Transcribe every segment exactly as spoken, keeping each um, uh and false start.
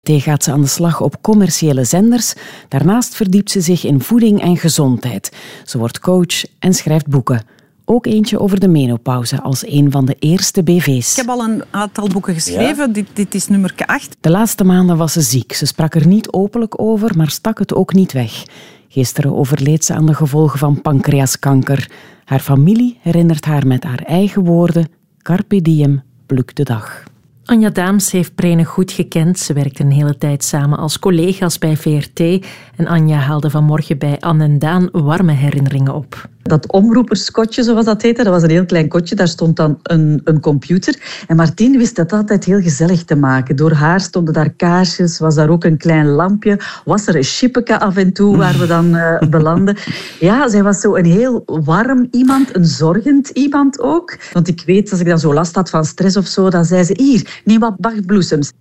Gaat ze aan de slag op commerciële zenders. Daarnaast verdiept ze zich in voeding en gezondheid. Ze wordt coach en schrijft boeken. Ook eentje over de menopauze als een van de eerste B V's. Ik heb al een aantal boeken geschreven. Ja? Dit, dit is nummer acht. De laatste maanden was ze ziek. Ze sprak er niet openlijk over, maar stak het ook niet weg. Gisteren overleed ze aan de gevolgen van pancreaskanker. Haar familie herinnert haar met haar eigen woorden: Carpe diem, pluk de dag. Anja Daams heeft Breene goed gekend. Ze werkte een hele tijd samen als collega's bij V R T. En Anja haalde vanmorgen bij Anne en Daan warme herinneringen op. Dat omroeperskotje, zoals dat heette, dat was een heel klein kotje. Daar stond dan een, een computer. En Martien wist dat altijd heel gezellig te maken. Door haar stonden daar kaarsjes, was daar ook een klein lampje. Was er een chippeke af en toe waar we dan uh, belanden. Ja, zij was zo een heel warm iemand, een zorgend iemand ook. Want ik weet, als ik dan zo last had van stress of zo, dan zei ze: hier, neem wat bachbloesems.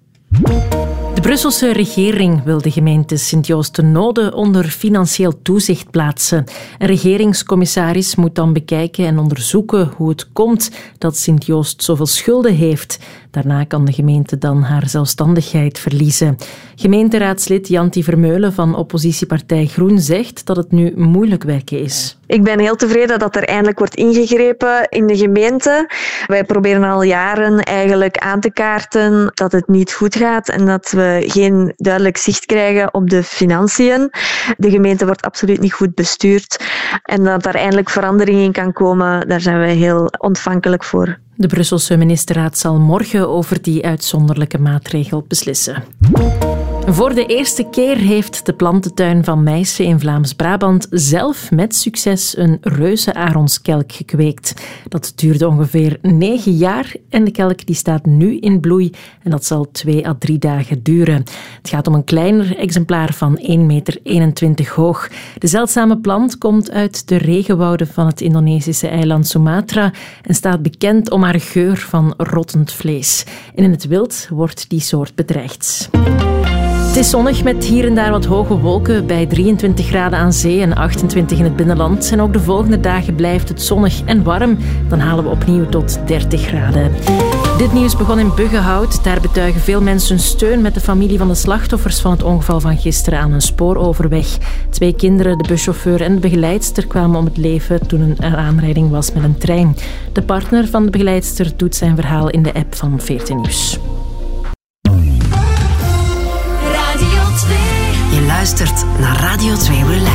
De Brusselse regering wil de gemeente Sint-Joost-de-Noode onder financieel toezicht plaatsen. Een regeringscommissaris moet dan bekijken en onderzoeken hoe het komt dat Sint-Joost zoveel schulden heeft. Daarna kan de gemeente dan haar zelfstandigheid verliezen. Gemeenteraadslid Janti Vermeulen van oppositiepartij Groen zegt dat het nu moeilijk werken is. Ik ben heel tevreden dat er eindelijk wordt ingegrepen in de gemeente. Wij proberen al jaren eigenlijk aan te kaarten dat het niet goed gaat en dat we geen duidelijk zicht krijgen op de financiën. De gemeente wordt absoluut niet goed bestuurd en dat daar eindelijk verandering in kan komen, daar zijn wij heel ontvankelijk voor. De Brusselse ministerraad zal morgen over die uitzonderlijke maatregel beslissen. Voor de eerste keer heeft de plantentuin van Meissen in Vlaams-Brabant zelf met succes een reuze aronskelk gekweekt. Dat duurde ongeveer negen jaar en de kelk die staat nu in bloei en dat zal twee à drie dagen duren. Het gaat om een kleiner exemplaar van één meter eenentwintig hoog. De zeldzame plant komt uit de regenwouden van het Indonesische eiland Sumatra en staat bekend om haar geur van rottend vlees. En in het wild wordt die soort bedreigd. Het is zonnig met hier en daar wat hoge wolken bij drieëntwintig graden aan zee en achtentwintig in het binnenland. En ook de volgende dagen blijft het zonnig en warm. Dan halen we opnieuw tot dertig graden. Dit nieuws begon in Buggenhout. Daar betuigen veel mensen steun met de familie van de slachtoffers van het ongeval van gisteren aan een spooroverweg. Twee kinderen, de buschauffeur en de begeleidster kwamen om het leven toen er een aanrijding was met een trein. De partner van de begeleidster doet zijn verhaal in de app van V R T Nieuws. Je luistert naar Radio twee Relax.